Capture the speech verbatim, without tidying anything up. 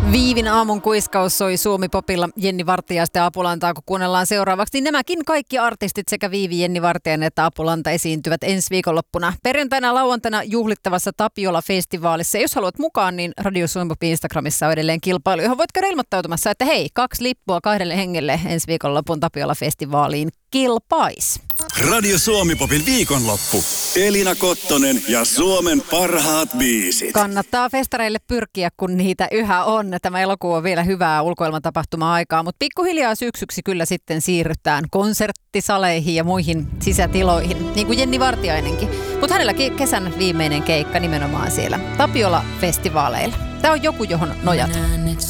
Viivin aamun kuiskaus soi Suomi Popilla Jenni Vartiaista ja Apulantaa, kun kuunnellaan seuraavaksi. Niin nämäkin kaikki artistit sekä Viivi, Jenni Vartiainen että Apulanta esiintyvät ensi viikonloppuna perjantaina lauantaina juhlittavassa Tapiola-festivaalissa. Jos haluat mukaan, niin Radio Suomi Popin Instagramissa on edelleen kilpailu, johon voit käydä ilmoittautumassa, että hei, kaksi lippua kahdelle hengelle ensi viikonlopun Tapiola-festivaaliin kilpais. Radio Suomi Popin viikonloppu. Elina Kottonen ja Suomen parhaat biisit. Kannattaa festareille pyrkiä, kun niitä yhä on. Tämä elokuu on vielä hyvää ulkoilmatapahtuma-aikaa, mutta pikkuhiljaa syksyksi kyllä sitten siirrytään konserttisaleihin ja muihin sisätiloihin, niin kuin Jenni Vartiainenkin. Mutta hänelläkin kesän viimeinen keikka nimenomaan siellä Tapiola-festivaaleilla. Tämä on joku, johon nojata.